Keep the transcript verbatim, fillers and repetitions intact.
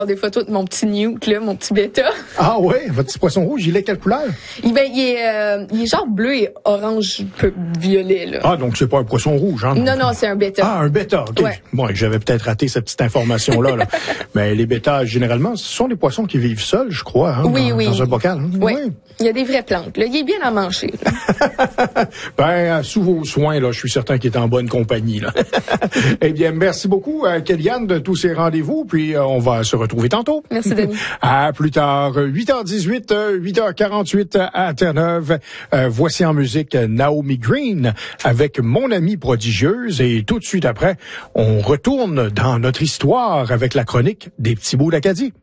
Des photos de mon petit Newt, là, mon petit bêta. Ah ouais, votre petit poisson rouge, il est quelle couleur? Il, ben, il est, euh, il est genre bleu et orange, un peu violet, là. Ah, donc c'est pas un poisson rouge, hein? Non, non, c'est un bêta. Ah, un bêta, OK. Ouais. Bon, j'avais peut-être raté cette petite information-là, là. Mais les bêtas, généralement, ce sont des poissons qui vivent seuls, je crois, hein, oui, dans, oui. dans un bocal. Hein? Oui. Oui. Il y a des vraies plantes, là. Il est bien à manger, là. Ben, sous vos soins, là, je suis certain qu'il est en bonne compagnie, là. Eh bien, merci beaucoup, euh, Kéliane, de tous ces rendez-vous, puis euh, on va se retrouver tantôt. Merci, Denis. À plus tard, huit heures dix-huit, huit heures quarante-huit à Terre-Neuve. Euh, voici en musique Naomi Green avec Mon amie prodigieuse, et tout de suite après, on retourne dans notre histoire avec la chronique des petits bouts d'Acadie.